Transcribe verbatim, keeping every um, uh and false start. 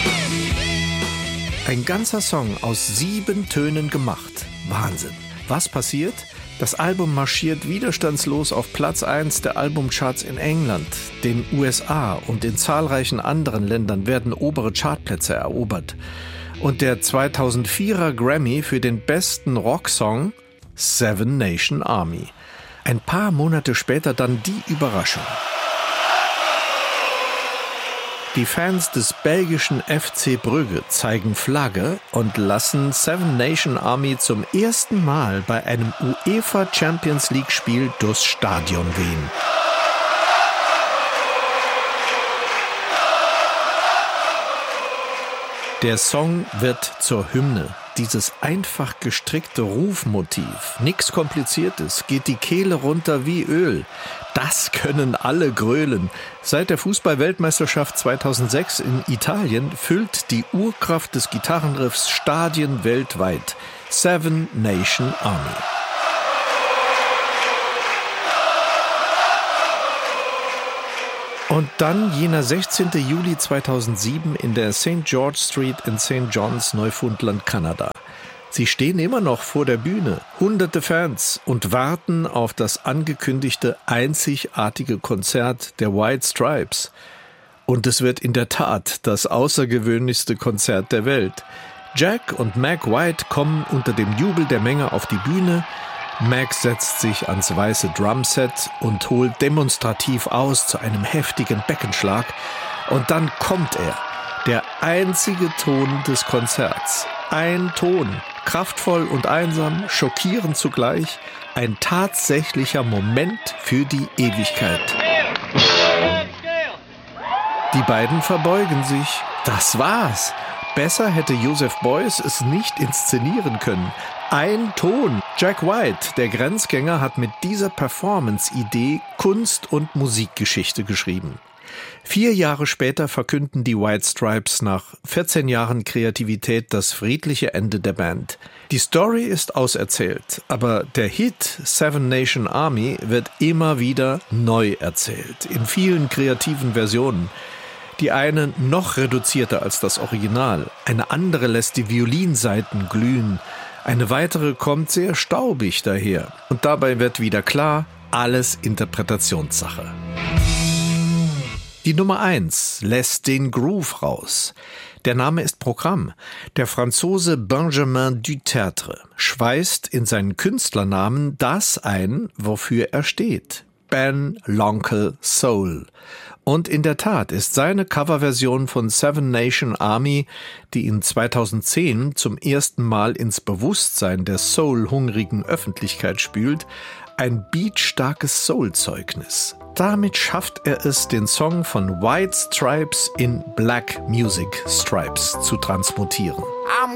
Ein ganzer Song aus sieben Tönen gemacht. Wahnsinn. Was passiert? Das Album marschiert widerstandslos auf Platz eins der Albumcharts in England, den U S A und in zahlreichen anderen Ländern werden obere Chartplätze erobert. Und der zweitausendvierer Grammy für den besten Rocksong Seven Nation Army. Ein paar Monate später dann die Überraschung. Die Fans des belgischen F C Brügge zeigen Flagge und lassen Seven Nation Army zum ersten Mal bei einem UEFA Champions League Spiel durchs Stadion wehen. Der Song wird zur Hymne. Dieses einfach gestrickte Rufmotiv, nix Kompliziertes, geht die Kehle runter wie Öl. Das können alle grölen. Seit der Fußball-Weltmeisterschaft zweitausendsechs in Italien füllt die Urkraft des Gitarrenriffs Stadien weltweit. Seven Nation Army. Und dann jener sechzehnten Juli zweitausendsieben in der Saint George Street in Saint John's, Neufundland, Kanada. Sie stehen immer noch vor der Bühne, hunderte Fans, und warten auf das angekündigte einzigartige Konzert der White Stripes. Und es wird in der Tat das außergewöhnlichste Konzert der Welt. Jack und Mac White kommen unter dem Jubel der Menge auf die Bühne. Mac setzt sich ans weiße Drumset und holt demonstrativ aus zu einem heftigen Beckenschlag. Und dann kommt er, der einzige Ton des Konzerts. Ein Ton, kraftvoll und einsam, schockierend zugleich, ein tatsächlicher Moment für die Ewigkeit. Die beiden verbeugen sich. Das war's. Besser hätte Joseph Beuys es nicht inszenieren können. Ein Ton. Jack White, der Grenzgänger, hat mit dieser Performance-Idee Kunst- und Musikgeschichte geschrieben. Vier Jahre später verkünden die White Stripes nach vierzehn Jahren Kreativität das friedliche Ende der Band. Die Story ist auserzählt, aber der Hit Seven Nation Army wird immer wieder neu erzählt, in vielen kreativen Versionen. Die eine noch reduzierter als das Original, eine andere lässt die Violinsaiten glühen, eine weitere kommt sehr staubig daher. Und dabei wird wieder klar, alles Interpretationssache. Die Nummer eins lässt den Groove raus. Der Name ist Programm. Der Franzose Benjamin Dutertre schweißt in seinen Künstlernamen das ein, wofür er steht. Ben L'Oncle Soul. Und in der Tat ist seine Coverversion von Seven Nation Army, die ihn zweitausendzehn zum ersten Mal ins Bewusstsein der soul-hungrigen Öffentlichkeit spült, ein beatstarkes Soul-Zeugnis. Damit schafft er es, den Song von White Stripes in Black Music Stripes zu transmutieren.